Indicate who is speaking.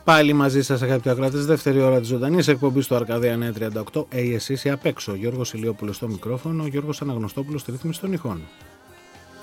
Speaker 1: Πάλι μαζί σας αγαπητοί ακροατές, δεύτερη ώρα της ζωντανής εκπομπής του Αρκαδία 938. Εσείς απ' έξω. Γιώργος Ηλιόπουλος στο μικρόφωνο, Γιώργος Αναγνωστόπουλος στη ρύθμιση των ηχών.